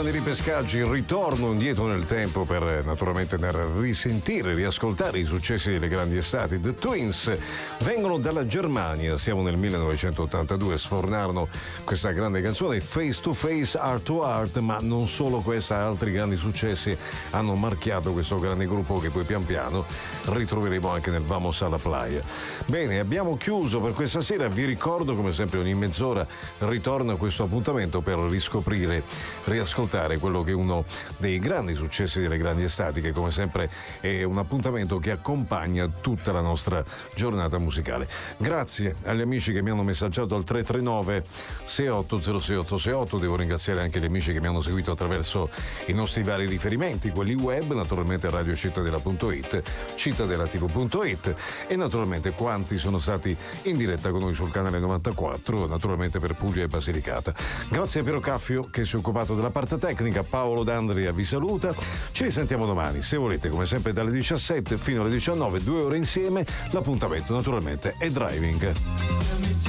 grandi ripescaggi, il ritorno indietro nel tempo per naturalmente risentire, riascoltare i successi delle grandi estati. The Twins vengono dalla Germania, siamo nel 1982, sfornarono questa grande canzone Face to Face, Heart to Heart, ma non solo questa, altri grandi successi hanno marchiato questo grande gruppo che poi pian piano ritroveremo anche nel Vamos alla Playa. Bene, abbiamo chiuso per questa sera, vi ricordo come sempre ogni mezz'ora ritorna questo appuntamento per riscoprire, riascoltare quello che è uno dei grandi successi delle grandi estati, che come sempre è un appuntamento che accompagna tutta la nostra giornata musicale. Grazie agli amici che mi hanno messaggiato al 339 6806 devo ringraziare anche gli amici che mi hanno seguito attraverso i nostri vari riferimenti, quelli web, naturalmente radiocittadella.it, cittadellatv.it e naturalmente quanti sono stati in diretta con noi sul canale 94, naturalmente per Puglia e Basilicata. Grazie a Piero Caffio che si è occupato della parte tecnica, Paolo D'Andria vi saluta, ci risentiamo domani se volete come sempre dalle 17 fino alle 19, 2 ore insieme, l'appuntamento naturalmente è Driving.